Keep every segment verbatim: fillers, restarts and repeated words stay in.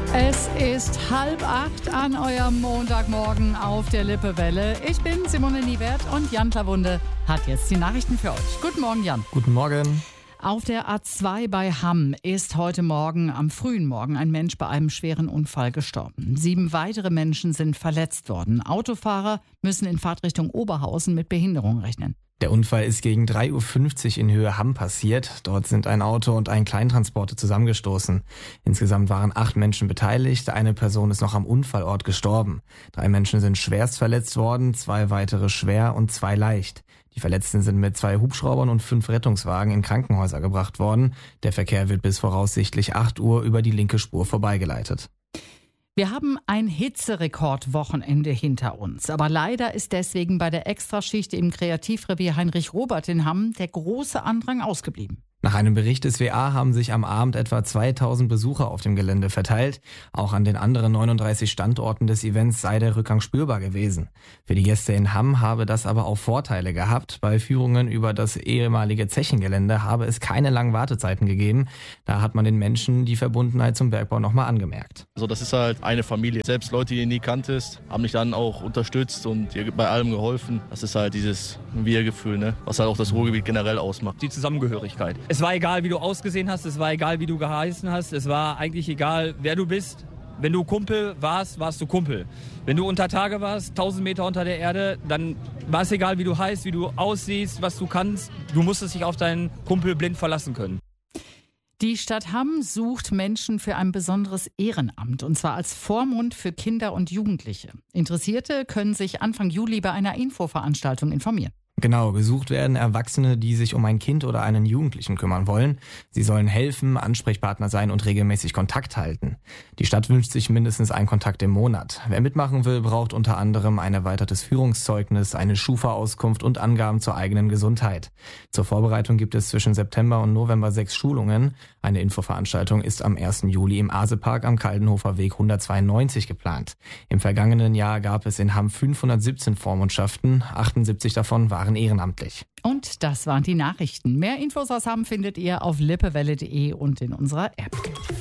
Es ist halb acht an eurem Montagmorgen auf der Lippewelle. Ich bin Simone Niewert und Jan Klawunde hat jetzt die Nachrichten für euch. Guten Morgen, Jan. Guten Morgen. Auf der A zwei bei Hamm ist heute Morgen, am frühen Morgen, ein Mensch bei einem schweren Unfall gestorben. Sieben weitere Menschen sind verletzt worden. Autofahrer müssen in Fahrtrichtung Oberhausen mit Behinderung rechnen. Der Unfall ist gegen drei Uhr fünfzig in Höhe Hamm passiert. Dort sind ein Auto und ein Kleintransporter zusammengestoßen. Insgesamt waren acht Menschen beteiligt. Eine Person ist noch am Unfallort gestorben. Drei Menschen sind schwerst verletzt worden, zwei weitere schwer und zwei leicht. Die Verletzten sind mit zwei Hubschraubern und fünf Rettungswagen in Krankenhäuser gebracht worden. Der Verkehr wird bis voraussichtlich acht Uhr über die linke Spur vorbeigeleitet. Wir haben ein Hitzerekordwochenende hinter uns. Aber leider ist deswegen bei der Extraschicht im Kreativrevier Heinrich Robert in Hamm der große Andrang ausgeblieben. Nach einem Bericht des W A haben sich am Abend etwa zweitausend Besucher auf dem Gelände verteilt. Auch an den anderen neununddreißig Standorten des Events sei der Rückgang spürbar gewesen. Für die Gäste in Hamm habe das aber auch Vorteile gehabt. Bei Führungen über das ehemalige Zechengelände habe es keine langen Wartezeiten gegeben. Da hat man den Menschen die Verbundenheit zum Bergbau nochmal angemerkt. Also das ist halt eine Familie. Selbst Leute, die ihr nie kanntest, haben dich dann auch unterstützt und dir bei allem geholfen. Das ist halt dieses Wir-Gefühl, ne? Was halt auch das Ruhrgebiet generell ausmacht. Die Zusammengehörigkeit. Es war egal, wie du ausgesehen hast, es war egal, wie du geheißen hast, es war eigentlich egal, wer du bist. Wenn du Kumpel warst, warst du Kumpel. Wenn du unter Tage warst, tausend Meter unter der Erde, dann war es egal, wie du heißt, wie du aussiehst, was du kannst. Du musstest dich auf deinen Kumpel blind verlassen können. Die Stadt Hamm sucht Menschen für ein besonderes Ehrenamt, und zwar als Vormund für Kinder und Jugendliche. Interessierte können sich Anfang Juli bei einer Infoveranstaltung informieren. Genau, gesucht werden Erwachsene, die sich um ein Kind oder einen Jugendlichen kümmern wollen. Sie sollen helfen, Ansprechpartner sein und regelmäßig Kontakt halten. Die Stadt wünscht sich mindestens einen Kontakt im Monat. Wer mitmachen will, braucht unter anderem ein erweitertes Führungszeugnis, eine Schufa-Auskunft und Angaben zur eigenen Gesundheit. Zur Vorbereitung gibt es zwischen September und November sechs Schulungen. Eine Infoveranstaltung ist am ersten Juli im Asepark am Kaldenhofer Weg hundertzweiundneunzig geplant. Im vergangenen Jahr gab es in Hamm fünfhundertsiebzehn Vormundschaften, achtundsiebzig davon waren ehrenamtlich. Und das waren die Nachrichten. Mehr Infos aus Hamm findet ihr auf lippewelle punkt de und in unserer App.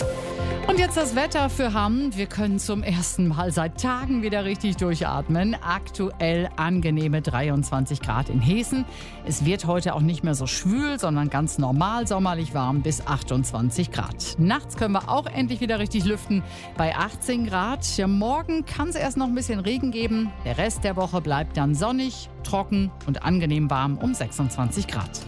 Und jetzt das Wetter für Hamm. Wir können zum ersten Mal seit Tagen wieder richtig durchatmen. Aktuell angenehme dreiundzwanzig Grad in Hessen. Es wird heute auch nicht mehr so schwül, sondern ganz normal sommerlich warm bis achtundzwanzig Grad. Nachts können wir auch endlich wieder richtig lüften bei achtzehn Grad. Ja, morgen kann es erst noch ein bisschen Regen geben. Der Rest der Woche bleibt dann sonnig, trocken und angenehm warm um sechsundzwanzig Grad.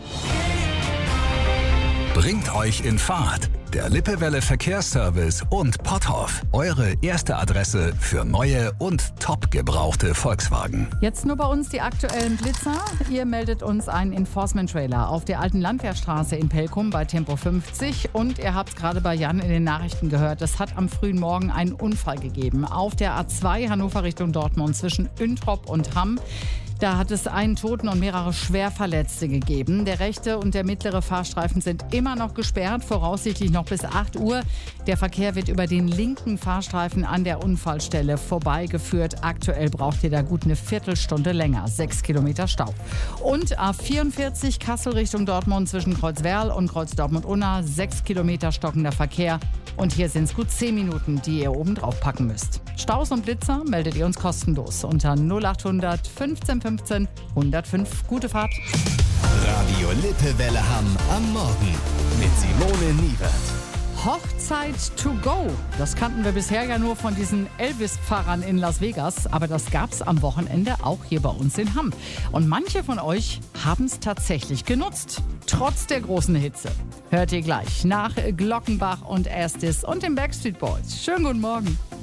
Bringt euch in Fahrt. Der Lippewelle Verkehrsservice und Potthoff. Eure erste Adresse für neue und top gebrauchte Volkswagen. Jetzt nur bei uns die aktuellen Blitzer. Ihr meldet uns einen Enforcement-Trailer auf der alten Landwehrstraße in Pelkum bei Tempo fünfzig. Und ihr habt es gerade bei Jan in den Nachrichten gehört, es hat am frühen Morgen einen Unfall gegeben. Auf der A zwei Hannover Richtung Dortmund zwischen Üntrop und Hamm. Da hat es einen Toten und mehrere Schwerverletzte gegeben. Der rechte und der mittlere Fahrstreifen sind immer noch gesperrt, voraussichtlich noch bis acht Uhr. Der Verkehr wird über den linken Fahrstreifen an der Unfallstelle vorbeigeführt. Aktuell braucht ihr da gut eine Viertelstunde länger. Sechs Kilometer Stau. Und A vierundvierzig Kassel Richtung Dortmund zwischen Kreuzwerl und Kreuz Dortmund-Unna. Sechs Kilometer stockender Verkehr. Und hier sind es gut zehn Minuten, die ihr oben drauf packen müsst. Staus und Blitzer meldet ihr uns kostenlos unter null achthundert fünfzehn fünfzehn hundertfünf. Gute Fahrt. Radio Lippewelle Hamm am Morgen mit Simone Niewert. Hochzeit to go. Das kannten wir bisher ja nur von diesen Elvis-Pfarrern in Las Vegas. Aber das gab's am Wochenende auch hier bei uns in Hamm. Und manche von euch haben es tatsächlich genutzt. Trotz der großen Hitze. Hört ihr gleich nach Glockenbach und Estes und den Backstreet Boys. Schönen guten Morgen.